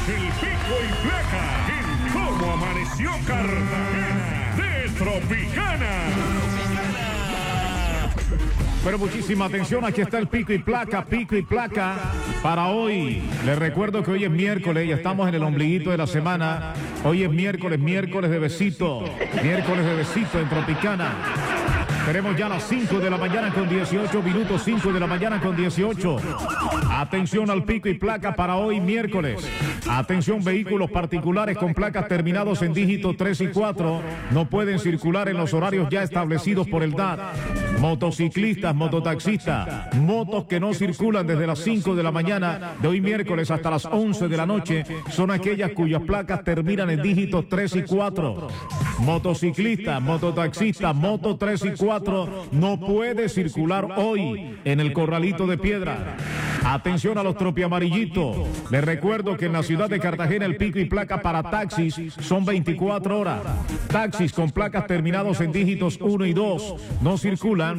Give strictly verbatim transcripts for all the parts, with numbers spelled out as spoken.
el pico y placa en cómo amaneció Cartagena de Tropicana. Pero muchísima atención, aquí está el pico y placa, pico y placa para hoy. Les recuerdo que hoy es miércoles y estamos en el ombliguito de la semana. Hoy es miércoles, miércoles de besito, miércoles de besito en Tropicana. Tenemos ya las cinco de la mañana con dieciocho minutos, cinco de la mañana con dieciocho. Atención al pico y placa para hoy miércoles. Atención, vehículos particulares con placas terminados en dígitos tres y cuatro no pueden circular en los horarios ya establecidos por el D A T. Motociclistas, mototaxistas, motos que no circulan desde las cinco de la mañana de hoy miércoles hasta las once de la noche son aquellas cuyas placas terminan en dígitos tres y cuatro. Motociclistas, mototaxistas, moto tres y cuatro no puede circular hoy en el Corralito de Piedra. Atención a los tropiamarillitos. Les recuerdo que en la ciudad de Cartagena el pico y placa para taxis son veinticuatro horas. Taxis con placas terminados en dígitos uno y dos no circulan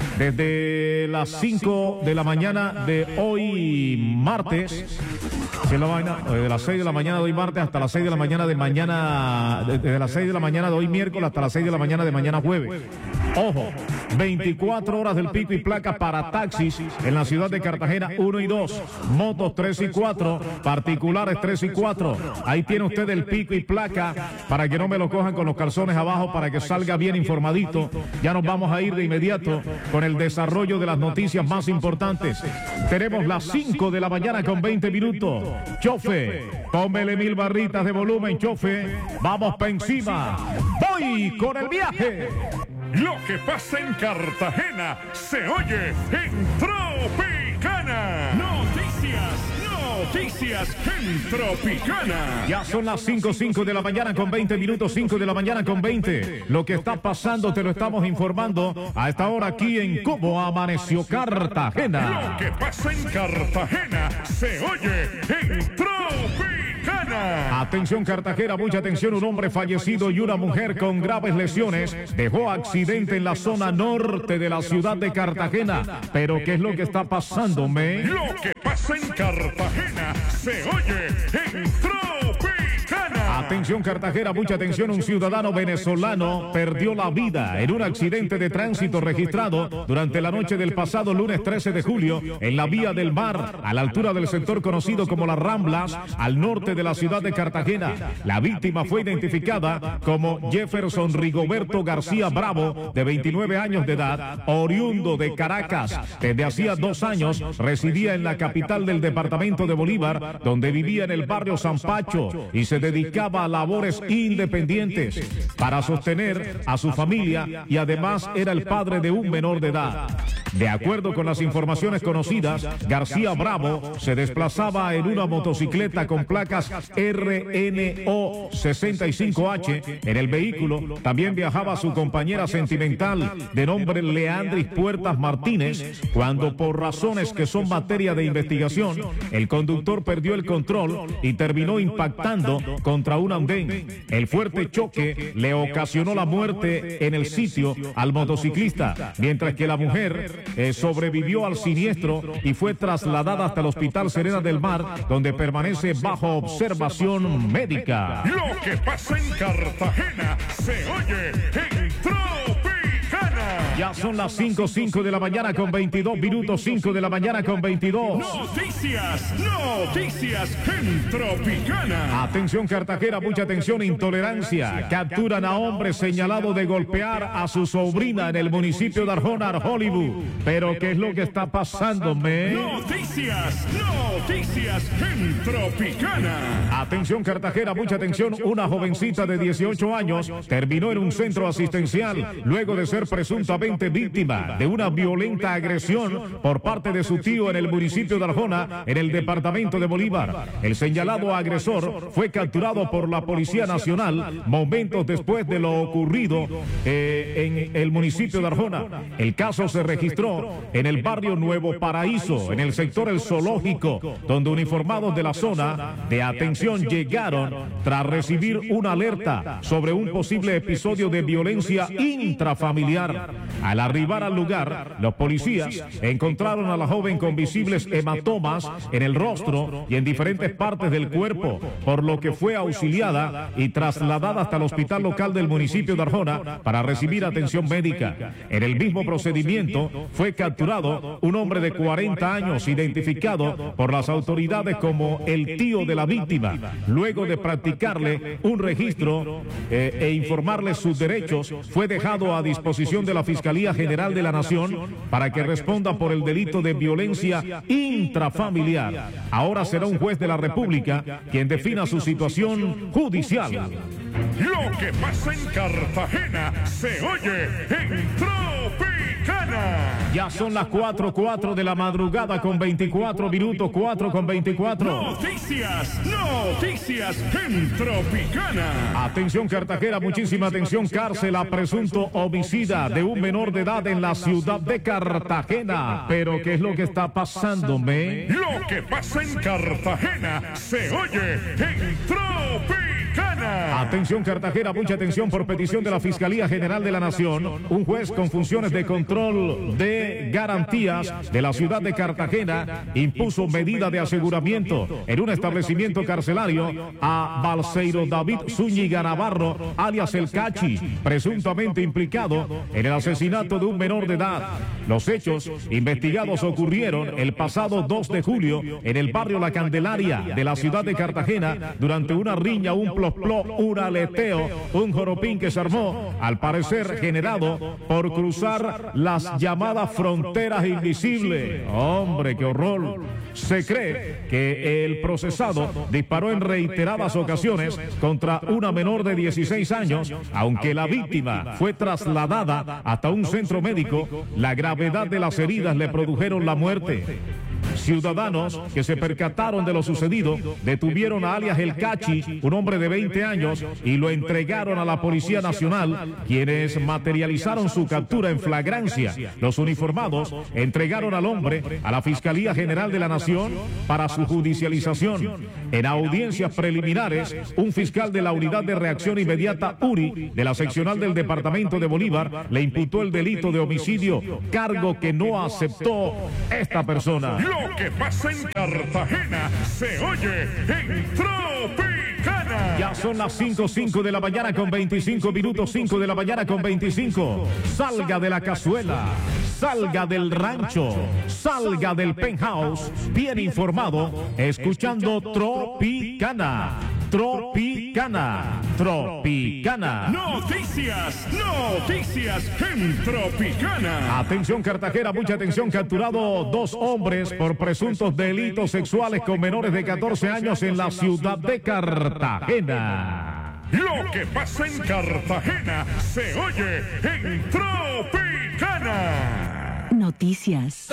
desde las cinco de la mañana de hoy martes. De, la vaina, de las seis de la mañana de hoy martes hasta las seis de la mañana de mañana, desde las seis de la mañana de hoy miércoles hasta las seis de la mañana de mañana jueves. Ojo, veinticuatro horas del pico y placa para taxis en la ciudad de Cartagena uno y dos, motos tres y cuatro, particulares tres y cuatro. Ahí tiene usted el pico y placa para que no me lo cojan con los calzones abajo, para que salga bien informadito. Ya nos vamos a ir de inmediato con el desarrollo de las noticias más importantes. Tenemos las cinco de la mañana con veinte minutos. Chofe, tómele mil barritas de volumen, chofe. Vamos pa' encima. Voy con el viaje. Lo que pasa en Cartagena se oye en Tropicana. Noticias, noticias en Tropicana. Ya son las cinco, cinco de la mañana con veinte minutos, cinco de la mañana con veinte. Lo que está pasando te lo estamos informando a esta hora aquí en Cómo Amaneció Cartagena. Lo que pasa en Cartagena se oye en Tropicana. Atención Cartagena, mucha atención, un hombre fallecido y una mujer con graves lesiones dejó accidente en la zona norte de la ciudad de Cartagena. Pero ¿qué es lo que está pasando, me? Lo que pasa en Cartagena se oye en Tropicana. Atención Cartagena, mucha atención, un ciudadano venezolano perdió la vida en un accidente de tránsito registrado durante la noche del pasado lunes trece de julio en la vía del Mar, a la altura del sector conocido como Las Ramblas, al norte de la ciudad de Cartagena. La víctima fue identificada como Jefferson Rigoberto García Bravo, de veintinueve años de edad, oriundo de Caracas. Desde hacía dos años residía en la capital del departamento de Bolívar, donde vivía en el barrio San Pacho y se dedicaba a labores independientes para sostener a su familia, y además era el padre de un menor de edad. De acuerdo con las informaciones conocidas, García Bravo se desplazaba en una motocicleta con placas R N O sesenta y cinco H. En el vehículo también viajaba su compañera sentimental de nombre Leandris Puertas Martínez, cuando por razones que son materia de investigación, el conductor perdió el control y terminó impactando contra un andén. El fuerte choque le ocasionó la muerte en el sitio al motociclista, mientras que la mujer eh, sobrevivió al siniestro y fue trasladada hasta el Hospital Serena del Mar, donde permanece bajo observación médica. Lo que pasa en Cartagena se oye en Tropicana. Ya son las cinco, cinco de la mañana con veintidós minutos, cinco de la mañana con veintidós. Noticias, noticias en Tropicana. Atención Cartagena, mucha atención, intolerancia. Capturan a hombre señalado de golpear a su sobrina en el municipio de Arjona, Hollywood. Pero ¿qué es lo que está pasando, me? Noticias, noticias en Tropicana. Atención Cartagena, mucha atención, una jovencita de dieciocho años terminó en un centro asistencial luego de ser presuntamente víctima de una violenta agresión por parte de su tío en el municipio de Arjona, en el departamento de Bolívar. El señalado agresor fue capturado por la Policía Nacional momentos después de lo ocurrido eh, en el municipio de Arjona. El caso se registró en el barrio Nuevo Paraíso, en el sector El Zoológico, donde uniformados de la zona de atención llegaron tras recibir una alerta sobre un posible episodio de violencia intrafamiliar. Al arribar al lugar, los policías encontraron a la joven con visibles hematomas en el rostro y en diferentes partes del cuerpo, por lo que fue auxiliada y trasladada hasta el hospital local del municipio de Arjona para recibir atención médica. En el mismo procedimiento fue capturado un hombre de cuarenta años identificado por las autoridades como el tío de la víctima, luego de practicarle un registro eh, e informarle sus derechos. Fue dejado a disposición de la Fiscalía General de la Nación para que responda por el delito de violencia intrafamiliar. Ahora será un juez de la República quien defina su situación judicial. Lo que pasa en Cartagena se oye en Tropicana. Ya son las cuatro cuatro de la madrugada con veinticuatro minutos, cuatro con veinticuatro. Noticias, noticias en Tropicana. Atención Cartagena, muchísima atención. Cárcel a presunto homicida de un menor de edad en la ciudad de Cartagena. Pero ¿qué es lo que está pasando, me? Lo que pasa en Cartagena se oye en Tropicana. Atención Cartagena, mucha atención. Por petición de la Fiscalía General de la Nación, un juez con funciones de control de garantías de la ciudad de Cartagena impuso medida de aseguramiento en un establecimiento carcelario a Balseiro David Zúñiga Navarro, alias El Cachi, presuntamente implicado en el asesinato de un menor de edad. Los hechos investigados ocurrieron el pasado dos de julio en el barrio La Candelaria de la ciudad de Cartagena durante una riña, un plop-plop, un aleteo, un joropín que se armó, al parecer generado por cruzar las llamadas fronteras invisibles. Hombre, qué horror. Se cree que el procesado disparó en reiteradas ocasiones contra una menor de dieciséis años, aunque la víctima fue trasladada hasta un centro médico. La gravedad de las heridas le produjeron la muerte. Ciudadanos que se percataron de lo sucedido detuvieron a alias El Cachi, un hombre de veinte años, y lo entregaron a la Policía Nacional, quienes materializaron su captura en flagrancia. Los uniformados entregaron al hombre a la Fiscalía General de la Nación para su judicialización. En audiencias preliminares, un fiscal de la Unidad de Reacción Inmediata U R I de la seccional del Departamento de Bolívar le imputó el delito de homicidio, cargo que no aceptó esta persona. Lo que pasa en Cartagena se oye en Tropicana. Ya son las cinco cinco de la mañana con veinticinco minutos, cinco de la mañana con veinticinco. Salga de la cazuela, salga del rancho, salga del penthouse, bien informado, escuchando Tropicana. Tropicana, Tropicana. Noticias, noticias en Tropicana. Atención Cartagena, mucha atención. Capturado dos hombres por presuntos delitos sexuales con menores de catorce años en la ciudad de Cartagena. Lo que pasa en Cartagena se oye en Tropicana. Noticias.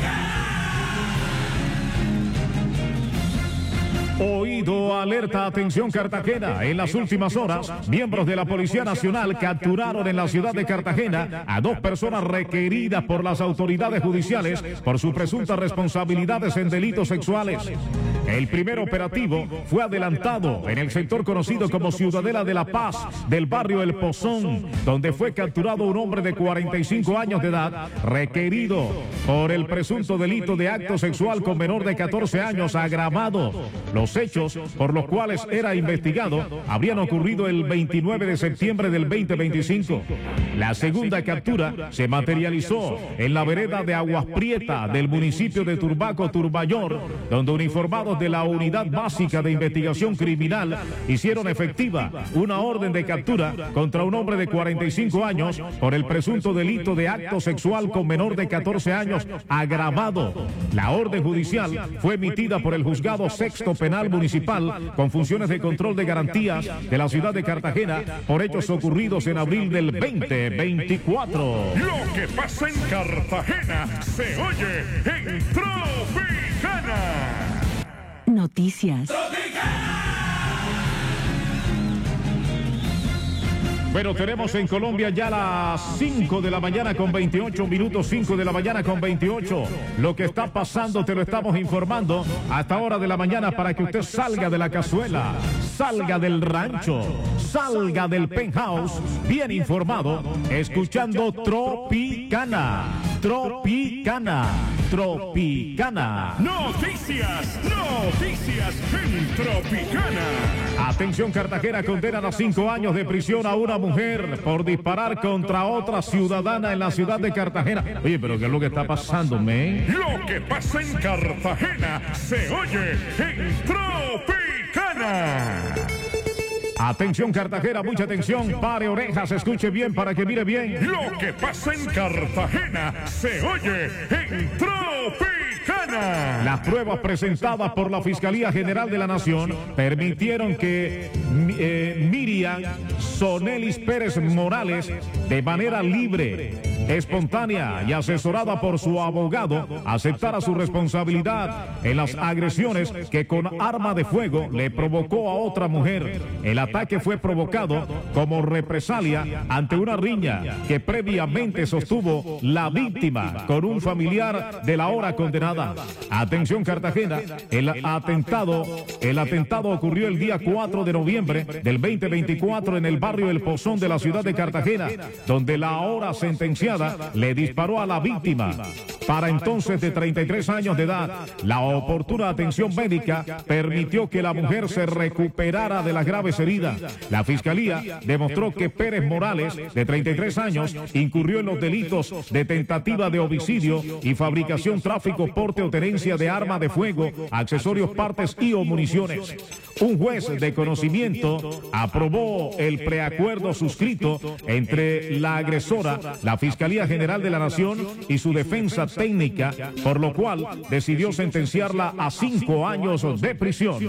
Oído, alerta, atención Cartagena. En las últimas horas, miembros de la Policía Nacional capturaron en la ciudad de Cartagena a dos personas requeridas por las autoridades judiciales por sus presuntas responsabilidades en delitos sexuales. El primer operativo fue adelantado en el sector conocido como Ciudadela de la Paz del barrio El Pozón, donde fue capturado un hombre de cuarenta y cinco años de edad requerido por el presunto delito de acto sexual con menor de catorce años agravado. Los hechos por los cuales era investigado habrían ocurrido el veintinueve de septiembre del veinte veinticinco. La segunda captura se materializó en la vereda de Aguas Prieta del municipio de Turbaco, Turbayor, donde uniformados de la Unidad Básica de Investigación Criminal hicieron efectiva una orden de captura contra un hombre de cuarenta y cinco años por el presunto delito de acto sexual con menor de catorce años agravado. La orden judicial fue emitida por el Juzgado Sexto Penal Municipal con funciones de control de garantías de la ciudad de Cartagena por hechos ocurridos en abril del veinte veinticuatro. Lo que pasa en Cartagena se oye en Tropicana. Noticias. Bueno, tenemos en Colombia ya las cinco de la mañana con veintiocho minutos, cinco de la mañana con veintiocho. Lo que está pasando te lo estamos informando hasta hora de la mañana para que usted salga de la cazuela, salga del rancho, salga del penthouse, bien informado, escuchando Tropicana, Tropicana, Tropicana. Noticias, noticias en Tropicana. Atención, Cartagena condenan a cinco años de prisión a una mujer por disparar contra otra ciudadana en la ciudad de Cartagena. Oye, pero ¿qué es lo que está pasando, men? Lo que pasa en Cartagena se oye en Tropicana. Atención, Cartagena, mucha atención. Pare orejas, escuche bien para que mire bien. Lo que pasa en Cartagena se oye en Tropicana. Las pruebas presentadas por la Fiscalía General de la Nación permitieron que eh, Miriam Sonelis Pérez Morales, de manera libre, espontánea y asesorada por su abogado, aceptara su responsabilidad en las agresiones que con arma de fuego le provocó a otra mujer. El ataque fue provocado como represalia ante una riña que previamente sostuvo la víctima con un familiar de la hora condenada. Atención, Cartagena, el atentado, el atentado ocurrió el día cuatro de noviembre del veinte veinticuatro en el barrio El Pozón de la ciudad de Cartagena, donde la ahora sentenciada le disparó a la víctima, para entonces de treinta y tres años de edad. La oportuna atención médica permitió que la mujer se recuperara de las graves heridas. La Fiscalía demostró que Pérez Morales, de treinta y tres años, incurrió en los delitos de tentativa de homicidio y fabricación, tráfico, porte o tenencia de arma de fuego, accesorios, partes y o municiones. Un juez de conocimiento aprobó el preacuerdo suscrito entre la agresora, la Fiscalía General de la Nación y su defensa técnica, por lo cual decidió sentenciarla a cinco años de prisión.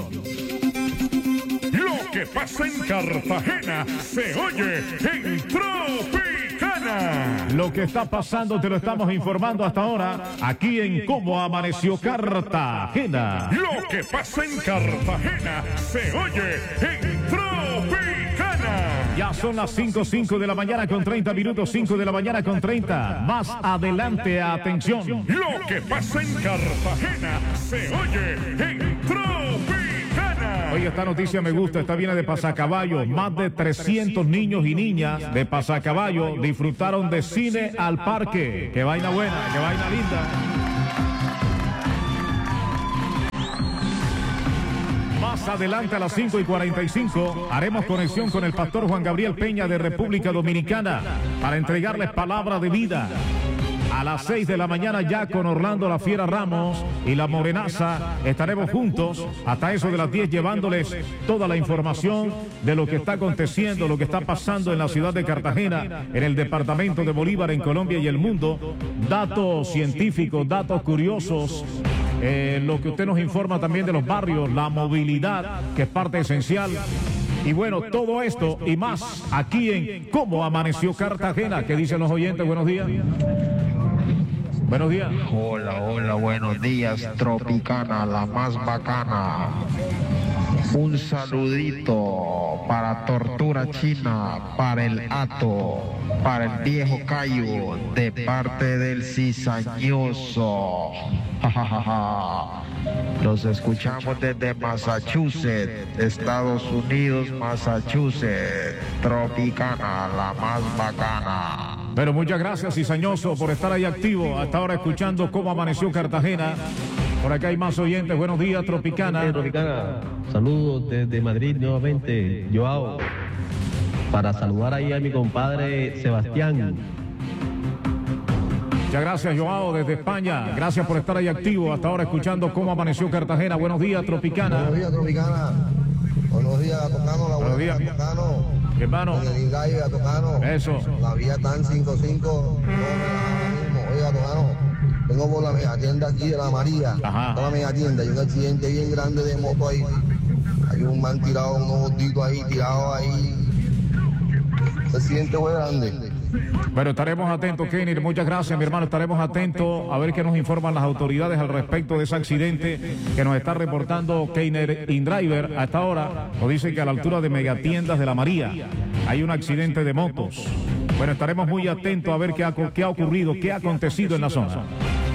Lo que pasa en Cartagena se oye en Tropicana. Lo que está pasando te lo estamos informando hasta ahora aquí en Cómo Amaneció Cartagena. Lo que pasa en Cartagena se oye en Tropicana. Ya son las cinco, cinco de la mañana con treinta minutos, cinco de la mañana con treinta. Más adelante, atención. Lo que pasa en Cartagena se oye en Tropicana. Oye, esta noticia me gusta, esta viene de Pasacaballo. Más de trescientos niños y niñas de Pasacaballo disfrutaron de cine al parque. Qué vaina buena, qué vaina linda. Más adelante a las cinco y cuarenta y cinco haremos conexión con el pastor Juan Gabriel Peña de República Dominicana para entregarles palabra de vida. A las seis de la mañana ya con Orlando La Fiera Ramos y La Morenaza estaremos juntos hasta eso de las diez llevándoles toda la información de lo que está aconteciendo, lo que está pasando en la ciudad de Cartagena, en el departamento de Bolívar, en Colombia y el mundo. Datos científicos, datos curiosos. Eh, lo que usted nos informa también de los barrios, la movilidad, que es parte esencial. Y bueno, todo esto y más aquí en Cómo Amaneció Cartagena. ¿Qué dicen los oyentes? Buenos días. Buenos días. Hola, hola, buenos días, Tropicana, la más bacana. Un saludito para Tortura China, para el Ato, para el viejo Cayo, de parte del cizañoso. Los escuchamos desde Massachusetts, Estados Unidos, Massachusetts. Tropicana, la más bacana. Pero muchas gracias, cizañoso, por estar ahí activo hasta ahora escuchando Cómo Amaneció Cartagena. Por acá hay más oyentes. Buenos días, Tropicana. Sí, Tropicana. Saludos desde Madrid nuevamente, Joao. Para saludar ahí a mi compadre Sebastián. Muchas gracias, Joao, desde España. Gracias por estar ahí activo hasta ahora escuchando Cómo Amaneció Cartagena. Buenos días, Tropicana. Buenos días, Tropicana. Buenos días, Tocano. La Buenos días, Tocano. hermano. Oiga, Tocano. Eso. La vía tan cinco cinco. Oiga, Tocano. Tengo por la mega tienda aquí de la María. Ajá. Por la mega tienda. Hay un accidente bien grande de moto ahí. Hay un man tirado, unos gorditos ahí, tirado ahí. El accidente fue grande. Bueno, estaremos atentos, Kenny. Muchas gracias, mi hermano. Estaremos atentos a ver qué nos informan las autoridades al respecto de ese accidente que nos está reportando Keiner InDriver. Hasta ahora nos dice que a la altura de Megatiendas de la María hay un accidente de motos. Bueno, estaremos muy atentos a ver qué ha, qué ha ocurrido, qué ha acontecido en la zona.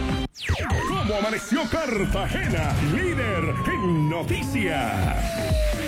¿Cómo amaneció Cartagena? Líder en noticias.